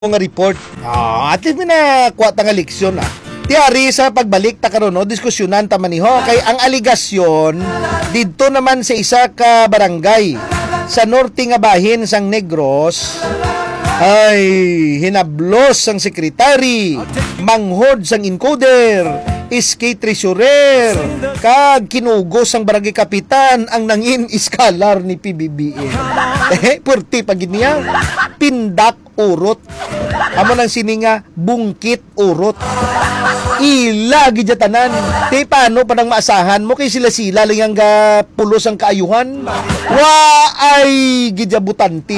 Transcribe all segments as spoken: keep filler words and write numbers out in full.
nga report. Ah, at least minakuha ta nga leksyon ah. Tiyari sa pagbalik ta karon no, diskusyonan ta maniho kay ang aligasyon didto naman sa isa ka barangay sa norte nga bahin sang Negros ay hinablos sang sekretary, manghod sang encoder, iski treasurer, kag kinugos sang barangay kapitan ang nangin iskalar ni P B B M. Eh, purti pag niya, pindak urot. Amo nang sininga, bungkit urot. Ila gidjatanan. Te paano pa nang maasahan mo kay sila-sila lang ang ga pulos ang kaayuhan. Wa ay gidjabutanti.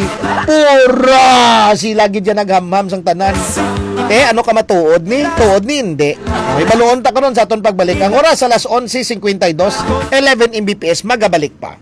Pura sila gidya naghamham sang tanan. Eh ano ka matuod ni? Tuod ni hindi. May baluon ta karon sa aton pagbalik. Ang oras alas onse fifty-two, eleven M B P S magabalik pa.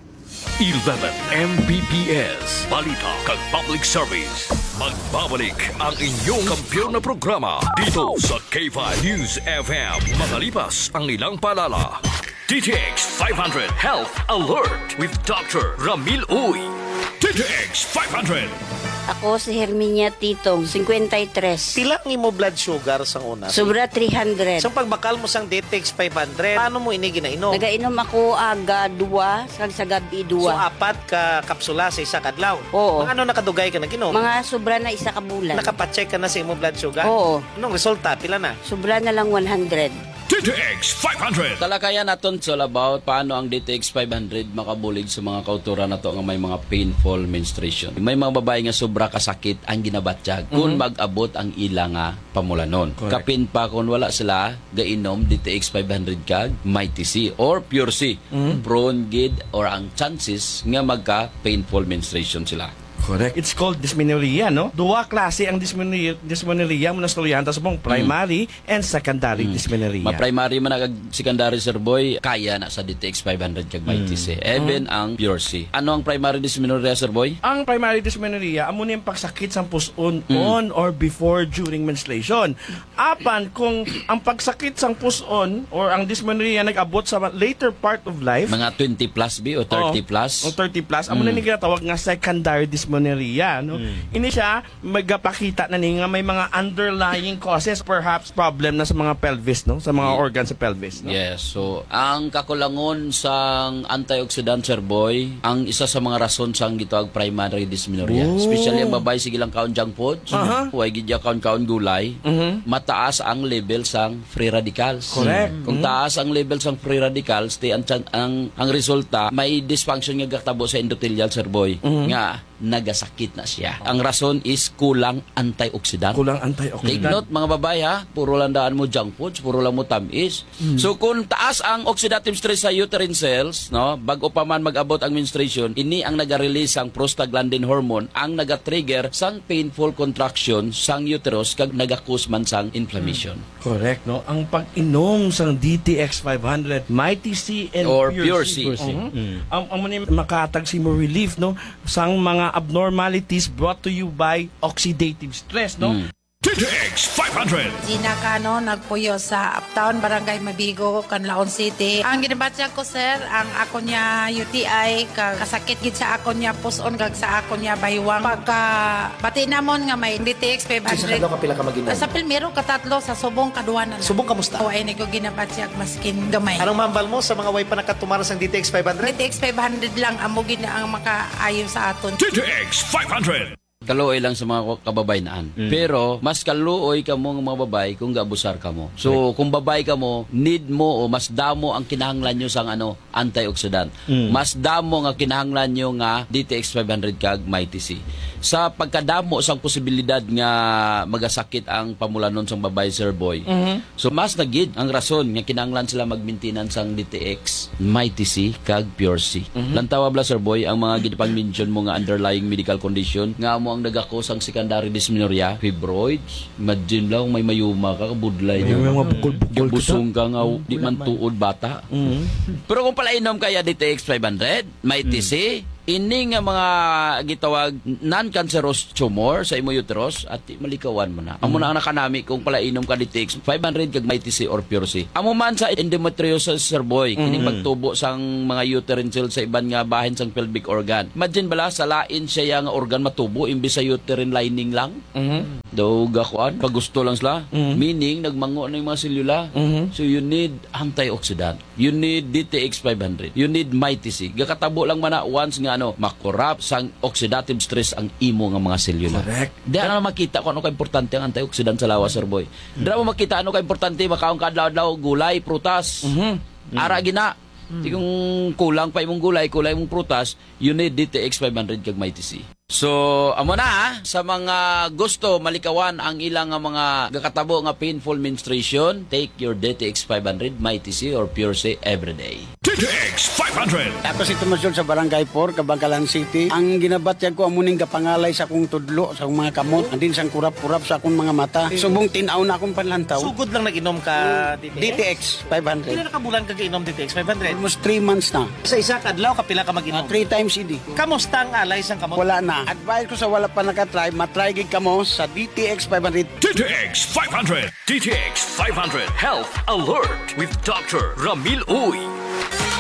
eleven M B P S Balita kag Public Service. Magbabalik ang inyong kampiyon na programa dito sa K five News F M. Makalipas ang ilang paalala. D T X five hundred Health Alert with Doctor Ramil Uy. D T X five hundred. Ako si Herminia Titong, fifty-three. Pila ang imo blood sugar sang una? Sobra three hundred. Sa pagbakal mo sang D T X five hundred, paano mo ini ginainom? Nagainom ako aga dua, sag sa gabi So dua. apat ka kapsula sa isa kadlaw. Oo. Mga ano nakadugay ka naginom? Mga sobra na isa ka bulan. Nakapacheck ka na sa imo blood sugar? Oo. Anong resulta? Pila na? Sobra na lang one hundred. D T X five hundred. Talakayan naton sa about paano ang D T X five hundred makabulig sa mga kauturan nato nga may mga painful menstruation. May mga babae nga sobra kasakit ang ginabatyag kung Mhm. mag-abot ang ila nga pamulanon. Correct. Kapin pa kung wala sila gainom D T X five hundred kag Mighty C or Pure C. Prone gid or ang chances nga magka painful menstruation sila. Correct. It's called dysmenorrhea, no? Duwa klase ang dysmenorrhea, dysmenorrhea mo na storyahan sa mong primary and secondary dysmenorrhea. Ma-primary man agad secondary sir boy, kaya na sa D T X five hundred kag Mighty C. Even ang Pure C. Ano ang primary dysmenorrhea sir boy? Ang primary dysmenorrhea, amo ni yung pagsakit sa puson on or before during menstruation. Apan kung ang pagsakit sa puson or ang dysmenorrhea nag-abot sa later part of life, Mga twenty plus B o thirty Oo, plus? o thirty plus, amo na ni ginatawag nga secondary dysmenorrhea, no? Ini siya magapakita na ni nga may mga underlying causes, perhaps problem na sa mga pelvis, no? Sa mga Yeah. organs sa pelvis, no? Yes. So, ang kakulangon sang antioxidant sir boy, ang isa sa mga rason sang gitawag primary dysmenorrhea. Oh. Especially ang babae sige lang kaon junk food, Aha. huwag gidya kaon-kaon gulay, Mhm. mataas ang level sang free radicals. Correct. Kung taas ang level sang free radicals, di ang, chan- ang, ang resulta, may dysfunction nga gatabo sa endothelial sir boy, nga nagasakit na siya. Ang rason is kulang antioxidant. Kulang Take antioxidant. note mga babae ha, puro lang daan mo junk foods, puro lang mo tamis. So kung taas ang oxidative stress sa uterine cells, no, bago pa man mag-abot ang menstruation, ini ang naga-release ang prostaglandin hormone, ang naga-trigger sang painful contraction sang uterus kag naga-cause man sang inflammation. Correct, no? Ang pag-inom sang D T X five hundred, Mighty C and Or Pure, Pure C. C. Mhm. Ang ang muna makatag si mo relief, no? Sang mga abnormalities brought to you by oxidative stress, no? D T X five hundred. Gina Cano, nagpuyo sa Uptown, Barangay Mabigo, Canlaon City. Ang ginabatya ko, sir, ang ako niya U T I, kag kasakit gid sa ako niya puson, kag sa ako niya baywang. Pagka bati namon nga may D T X five Sa hundred. kadlaw ka pila ka maginom? Sa Pilmiro, katatlo, sa Subong, kaduanan. Subong kamusta? O ay ko ginabatya maskin gamay. Anong mambal mo sa mga way pa nakatumara sang D T X five hundred? D T X five hundred lang, amo gid na ang makaayo sa aton. D T X five hundred. Kaluoy lang sa mga kababaynaan. Pero mas kaluoy ka mo ng mga babae kung gaabusar ka mo. So kung babae ka mo, need mo o mas damo ang kinahanglan nyo sang ano, antioxidant. Mas damo nga kinahanglan nyo nga D T X five hundred kag Mighty C. Sa pagkadamo sang posibilidad nga magasakit ang pamulanon sang babae sir boy. So mas nagid ang rason nga kinahanglan sila mag-maintenance sang D T X, Mighty C kag Pure C. Lantawa bla sir boy ang mga gidpang mention mo nga underlying medical condition nga mo ang nagakos ang secondary dysmenorrhea, fibroids, imagine lang may mayuma ka, kabudlay May na. mga bukol-bukol Gabusong ka nga, di man tuod bata. Pero kung pala inom kaya D T X five hundred, Mighty C, Ini nga mga gitawag non-cancerous tumor sa imo uterus at di malikawan mo na. Amo na ang nakanami kung pala inom ka D T X five hundred kag Mighty C or Pure C. Amo man sa endometriosis sir boy, kining magtubo sang mga uterine cells sa iban nga bahin sang pelvic organ. Imagine bala sa lain siya nga organ matubo imbis sa uterine lining lang. Mhm. Daw gakuan, pag gusto lang sila. Meaning, nagmango na yung mga selula. So, you need antioxidant. You need D T X five hundred. You need Mighty C. Gakatabo lang man na once nga ano, makurap sang oxidative stress ang imo nga mga selula. Correct. Di na makita kung ano ka-importante ang antioxidant sa lawas, sir boy. Di na mo makita ano ka-importante, makaong kadlaw-daw, gulay, prutas. Ara gina. Di kung kulang pa imong gulay, kulang imong prutas, you need D T X five hundred kag Mighty C. So, amo na ha, sa mga gusto malikawan ang ilang nga mga gakatabo nga painful menstruation, take your D T X five hundred, Mighty C or Pure C every day. D T X five hundred. Ako si Tomasyon sa Barangay four, Kabangkalan City. Ang ginabatyag ko amuning kapangalay sa akong tudlo, sa akong mga kamot, andin sang kurap-kurap sa akong mga mata. Subong tinaw na akong panlantaw. Sugod lang nag-inom ka D T X? D T X five hundred. Pila na kabulan ka inom D T X five hundred? Almost three months na. Sa isa kadlaw kapila ka Uh, mag-inom? three times a day. Kamusta ang alay sang kamot? Wala na. Advice ko sa wala pa nakatry, matry gid kamo sa D T X five hundred. D T X five hundred. D T X five hundred. Health Alert with Doctor Ramil Uy.